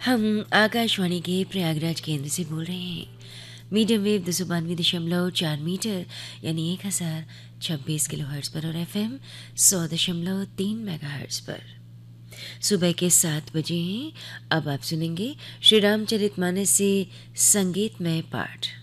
हम आकाशवाणी के प्रयागराज केंद्र से बोल रहे हैं। मीडियम वेव 292.4 मीटर यानी 1026 किलोहर्ट्ज़ पर और एफएम 100.3 मेगाहर्ट्ज़ पर। सुबह के 7 बजे हैं। अब आप सुनेंगे श्री रामचरितमानस से संगीतमय पाठ।